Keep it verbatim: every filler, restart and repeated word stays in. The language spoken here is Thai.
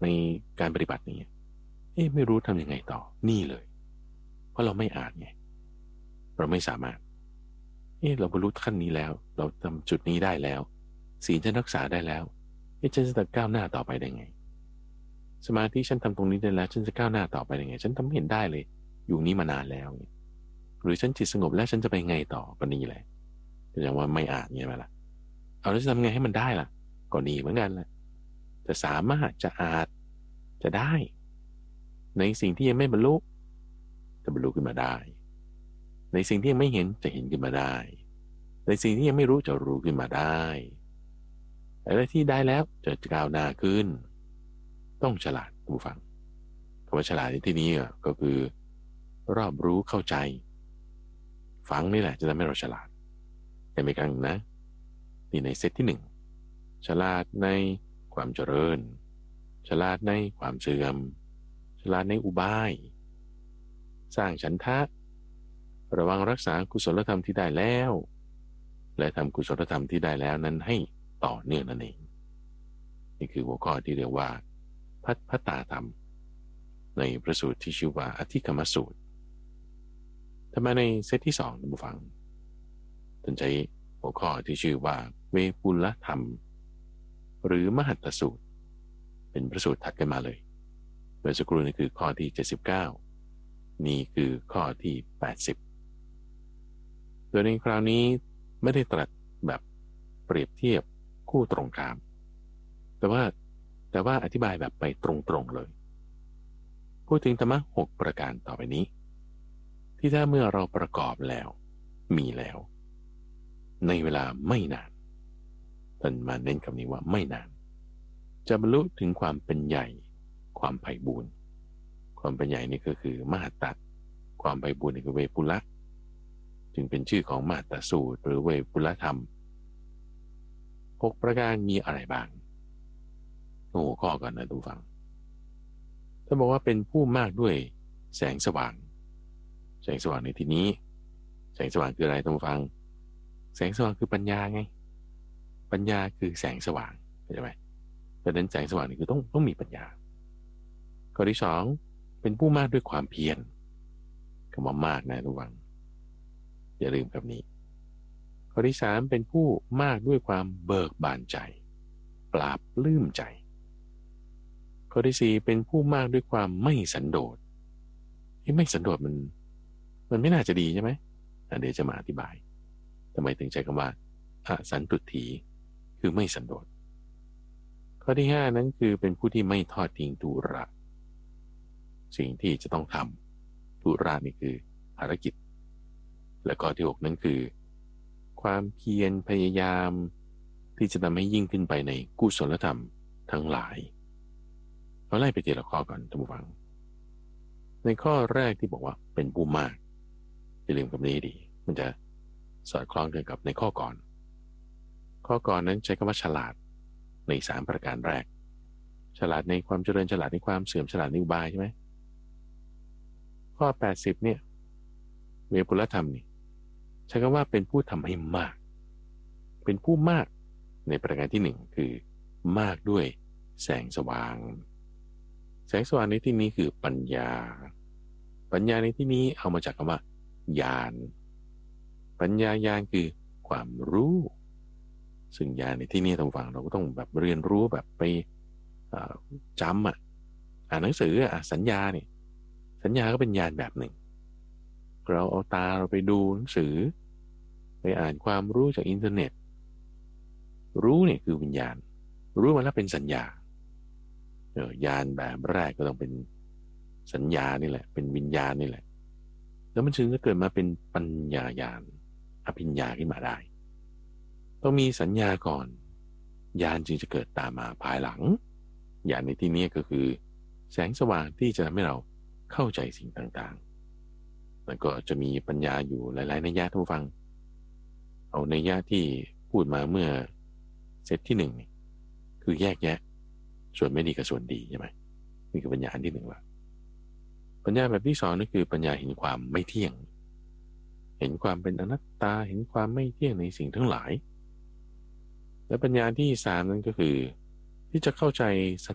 ในการปฏิบัตินี้เอ๊ะไม่รู้ทำยังไงต่อนี่เลยเพราะเราไม่อาจไงเราไม่สามารถเอ๊ะเราบรรลุขั้นนี้แล้วเราทำจุดนี้ได้แล้วศีลฉันรักษาได้แล้วเอ๊ะฉันจะก้าวหน้าต่อไปได้ไงสมาธิฉันทำตรงนี้ได้แล้วฉันจะก้าวหน้าต่อไปได้ไงฉันทำไม่เห็นได้เลยอยู่นี้มานานแล้วหรือฉันจิตสงบแล้วฉันจะไปไงต่อก็นี่แหละแสดงว่าไม่อาจไงไหมล่ะเอาแล้วจะทำไงให้มันได้ล่ะก็นี่เหมือนกันแหละจะสามารถจะอาจจะได้ในสิ่งที่ยังไม่บรรลุจะบรรลุขึ้นมาได้ในสิ่งที่ยังไม่เห็นจะเห็นขึ้นมาได้ในสิ่งที่ยังไม่รู้จะรู้ขึ้นมาได้แต่ที่ได้แล้วจะก้าวหน้าขึ้นต้องฉลาดผู้ฟังคำว่าฉลาดในที่นี้ก็คือรอบรู้เข้าใจฟังนี่แหละจะทำให้เราฉลาดแต่ไม่ครั้งนะนี่ในเซตที่หนึ่งฉลาดในความเจริญฉลาดในความเสื่อมฉลาดในอุบายสร้างฉันทะระวังรักษากุศลธรรมที่ได้แล้วและทำกุศลธรรมที่ได้แล้วนั้นให้ต่อเนื่องนั่นเองนี่คือหัวข้อที่เรียกว่าพัฒพัตตาธรรมในพระสูตรที่ชื่อว่าอธิกรรมสูตรถ้ามาในเซตที่สองท่านผู้ฟังท่านใช้หัวข้อที่ชื่อว่าเวปุลธรรมหรือมหัตตสูตรเป็นพระสูตรถัดกันมาเลยเมื่อสักครู่นี้คือข้อที่เจ็ดสิบเก้านี่คือข้อที่แปดสิบโดยในคราวนี้ไม่ได้ตรัสแบบเปรียบเทียบคู่ตรงข้ามแต่ว่าแต่ว่าอธิบายแบบไปตรงๆเลยพูดถึงธรรมะหกประการต่อไปนี้ที่ถ้าเมื่อเราประกอบแล้วมีแล้วในเวลาไม่นานท่านมาเน้นคำนี้ว่าไม่นานจะบรรลุถึงความเป็นใหญ่ความไพบูลย์ความเป็นใหญ่นี่ก็คือมหัตตะความไพบูลย์นี่คือเวปุละจึงเป็นชื่อของมหัตตสูตรหรือเวปุลธรรมหกประการมีอะไรบ้างโอ้ข้อก่อนนะทุกฟังถ้าบอกว่าเป็นผู้มากด้วยแสงสว่างแสงสว่างในที่นี้แสงสว่างคืออะไรทุกฟังแสงสว่างคือปัญญาไงปัญญาคือแสงสว่างเข้าใจไหมดังนั้นแสงสว่างนี่คือต้องต้องมีปัญญาข้อที่สองเป็นผู้มากด้วยความเพียรคำว่ามากนะทุกฟังอย่าลืมคำนี้ข้อที่สามเป็นผู้มากด้วยความเบิกบานใจปราบปลื้มใจข้อที่สี่เป็นผู้มากด้วยความไม่สันโดษที่ไม่สันโดษมันมันไม่น่าจะดีใช่ไหมเดี๋ยวจะมาอธิบายทำไมถึงใช้คำว่าอสันตุถีคือไม่สันโดษข้อที่ห้านั้นคือเป็นผู้ที่ไม่ทอดทิ้งธุระสิ่งที่จะต้องทำธุระนี่คือภารกิจและข้อที่หกนั้นคือความเพียรพยายามที่จะทำให้ยิ่งขึ้นไปในกุศลธรรมทั้งหลายเราไล่ไปทีละข้อก่อนท่านผู้ฟังในข้อแรกที่บอกว่าเป็นผู้มากอย่าลืมคำนี้ดีมันจะสอดคล้องกันกับในข้อก่อนข้อก่อนนั้นใช้คำว่าฉลาดในสามประการแรกฉลาดในความเจริญฉลาดในความเสื่อมฉลาดในอุบายใช่ไหมข้อแปดสิบเนี่ยเวปุลธรรมนี่ใช้คำว่าเป็นผู้ทำให้มากเป็นผู้มากในประการที่หนึ่งคือมากด้วยแสงสว่างแสงสว่างในที่นี้คือปัญญาปัญญาในที่นี้เอามาจากคำว่าญาณปัญญาญาณคือความรู้ซึ่งญาณในที่นี้ทางฝั่งเราก็ต้องแบบเรียนรู้แบบไปจำอ่ะอ่านหนังสืออ่ะสัญญาเนี่ยสัญญาก็เป็นญาณแบบหนึ่งเราเอาตาเราไปดูหนังสือไปอ่านความรู้จากอินเทอร์เน็ตรู้เนี่ยคือวิญญาณรู้มาแล้วเป็นสัญญาเออญาณแบบแรกก็ต้องเป็นสัญญานี่แหละเป็นวิญญาณนี่แหละแล้วมันจึงจะเกิดมาเป็นปัญญาญาณอภิญญาขึ้นมาได้ต้องมีสัญญาก่อนญาณจึงจะเกิดตามมาภายหลังญาณในที่นี้ก็คือแสงสว่างที่จะทำให้เราเข้าใจสิ่งต่างๆแล้วก็จะมีปัญญาอยู่หลายๆนัยยะทุกฟังเอานัยยะที่พูดมาเมื่อเซตที่หนึ่งนี่คือแยกแยะส่วนไม่ดีกับส่วนดีใช่ไหมนี่คือปัญญาอันที่หนึ่งละปัญญาแบบที่สองนั่นคือปัญญาเห็นความไม่เที่ยงเห็นความเป็นอนัตตาเห็นความไม่เที่ยงในสิ่งทั้งหลายและปัญญาที่สามนั่นก็คือที่จะเข้าใจส